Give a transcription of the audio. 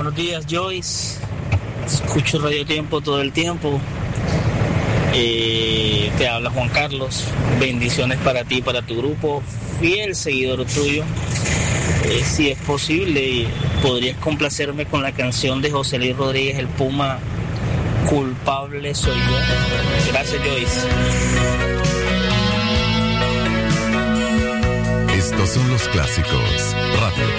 Buenos días, Joyce. Escucho Radio Tiempo todo el tiempo. Te habla Juan Carlos. Bendiciones para ti y para tu grupo. Fiel seguidor tuyo. Si es posible, podrías complacerme con la canción de José Luis Rodríguez, El Puma, Culpable Soy Yo. Gracias, Joyce. Estos son los clásicos Radio